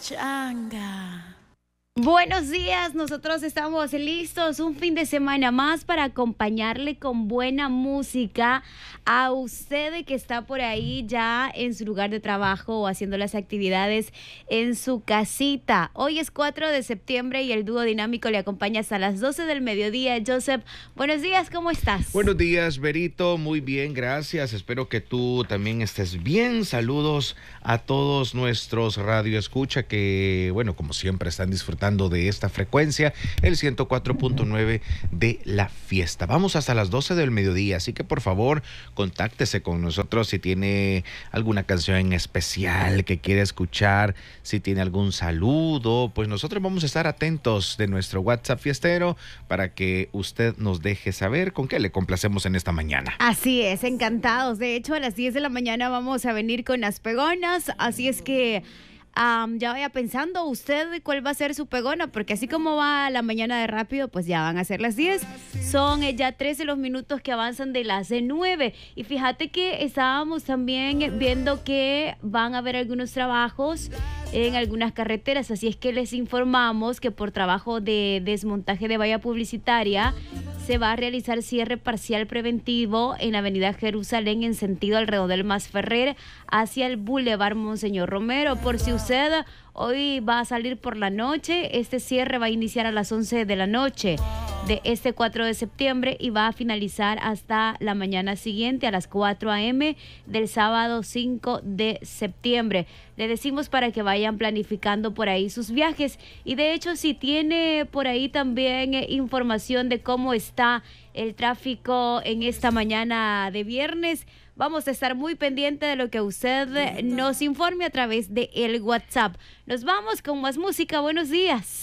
Changa. Buenos días, nosotros estamos listos un fin de semana más para acompañarle con buena música a usted que está por ahí ya en su lugar de trabajo o haciendo las actividades en su casita. Hoy es 4 de septiembre y el dúo dinámico le acompaña hasta las 12 del mediodía. Joseph, buenos días, ¿cómo estás? Buenos días, Berito, muy bien, gracias. Espero que tú también estés bien. Saludos a todos nuestros radioescucha que, bueno, como siempre están disfrutando de esta frecuencia, el 104.9 de La Fiesta. Vamos hasta las 12 del mediodía, así que por favor, contáctese con nosotros si tiene alguna canción en especial que quiere escuchar, si tiene algún saludo, pues nosotros vamos a estar atentos de nuestro WhatsApp fiestero para que usted nos deje saber con qué le complacemos en esta mañana. Así es, encantados. De hecho, a las 10 de la mañana vamos a venir con las pegonas, así es que ya vaya pensando usted cuál va a ser su pegona, porque así como va la mañana de rápido, pues ya van a ser las 10. Son ya 13 los minutos que avanzan de las 9. Y fíjate que estábamos también viendo que van a haber algunos trabajos en algunas carreteras, así es que les informamos que por trabajo de desmontaje de valla publicitaria se va a realizar cierre parcial preventivo en la avenida Jerusalén en sentido alrededor del Masferrer hacia el Boulevard Monseñor Romero. Por si usted hoy va a salir por la noche, este cierre va a iniciar a las 11 de la noche de este 4 de septiembre y va a finalizar hasta la mañana siguiente a las 4 a.m. del sábado 5 de septiembre. Le decimos para que vayan planificando por ahí sus viajes y de hecho si tiene por ahí también información de cómo está el tráfico en esta mañana de viernes, vamos a estar muy pendiente de lo que usted nos informe a través de el WhatsApp. Nos vamos con más música. Buenos días.